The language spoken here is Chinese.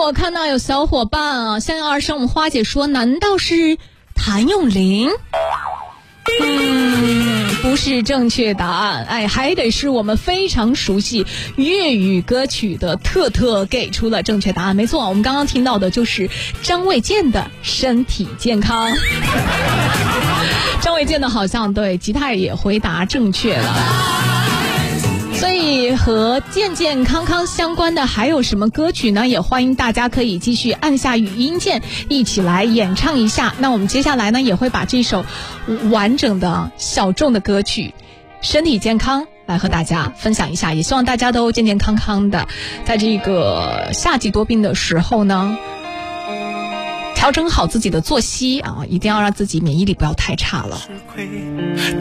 我看到有小伙伴啊，向阳而生，我们花姐说，难道是谭咏麟？不是正确答案，还得是我们非常熟悉粤语歌曲的特特给出了正确答案。没错，我们刚刚听到的就是张卫健的身体健康。张卫健的好像对吉他也回答正确了。所以和健健康康相关的还有什么歌曲呢？也欢迎大家可以继续按下语音键一起来演唱一下。那我们接下来呢也会把这首完整的小众的歌曲身体健康来和大家分享一下，也希望大家都健健康康的，在这个夏季多病的时候呢调整好自己的作息啊，一定要让自己免疫力不要太差了。